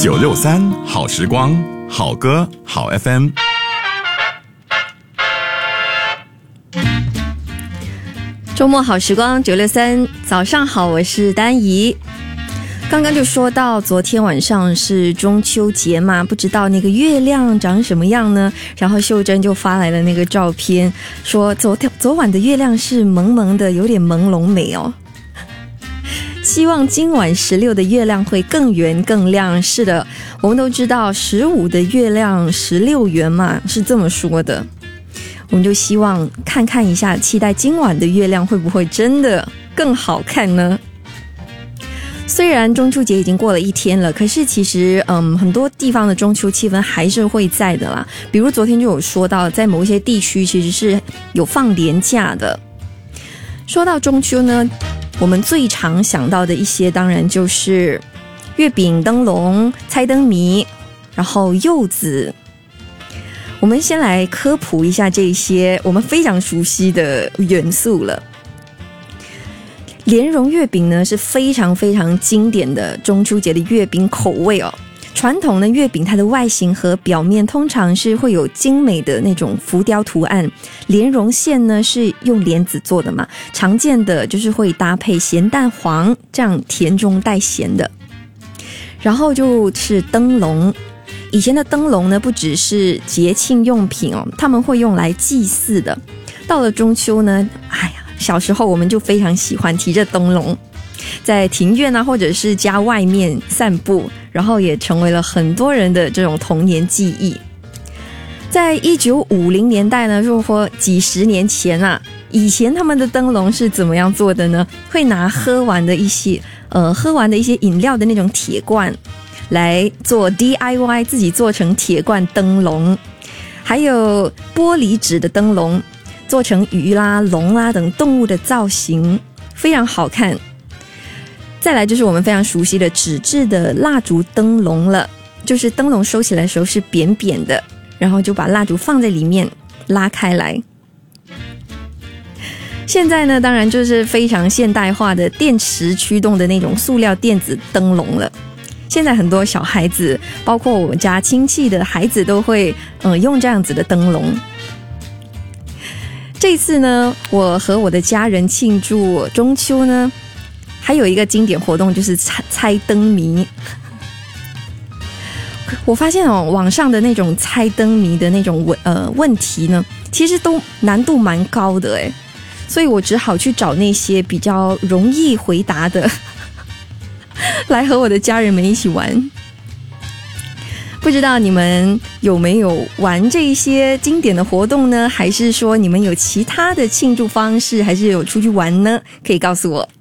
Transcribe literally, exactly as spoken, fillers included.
九六三好时光，好歌好 F M。 周末好时光九六三，早上好，我是丹怡。刚刚就说到昨天晚上是中秋节嘛，不知道那个月亮长什么样呢？然后秀珍就发来了那个照片，说昨天昨晚的月亮是蒙蒙的，有点朦胧美哦。希望今晚十六的月亮会更圆更亮。是的，我们都知道十五的月亮十六圆嘛，是这么说的。我们就希望看看一下，期待今晚的月亮会不会真的更好看呢？虽然中秋节已经过了一天了，可是其实嗯，很多地方的中秋气氛还是会在的啦。比如昨天就有说到，在某一些地区其实是有放连假的。说到中秋呢，我们最常想到的一些当然就是月饼、灯笼、猜灯谜，然后柚子。我们先来科普一下这些我们非常熟悉的元素了。莲蓉月饼呢是非常非常经典的中秋节的月饼口味哦。传统的月饼它的外形和表面通常是会有精美的那种浮雕图案，莲蓉馅呢是用莲子做的嘛，常见的就是会搭配咸蛋黄，这样甜中带咸的。然后就是灯笼，以前的灯笼呢不只是节庆用品哦，他们会用来祭祀的。到了中秋呢，哎呀，小时候我们就非常喜欢提着灯笼在庭院啊或者是家外面散步，然后也成为了很多人的这种童年记忆。在一九五零年代呢，如果说几十年前啊，以前他们的灯笼是怎么样做的呢？会拿喝完的一些呃喝完的一些饮料的那种铁罐来做 D I Y， 自己做成铁罐灯笼，还有玻璃纸的灯笼，做成鱼啦、龙啦等动物的造型，非常好看。再来就是我们非常熟悉的纸质的蜡烛灯笼了，就是灯笼收起来的时候是扁扁的，然后就把蜡烛放在里面拉开来。现在呢，当然就是非常现代化的电池驱动的那种塑料电子灯笼了。现在很多小孩子，包括我们家亲戚的孩子都会嗯用这样子的灯笼。这次呢，我和我的家人庆祝中秋呢，还有一个经典活动就是猜猜灯谜。我发现哦，网上的那种猜灯谜的那种问呃问题呢，其实都难度蛮高的诶，所以我只好去找那些比较容易回答的来和我的家人们一起玩。不知道你们有没有玩这些经典的活动呢？还是说你们有其他的庆祝方式，还是有出去玩呢？可以告诉我。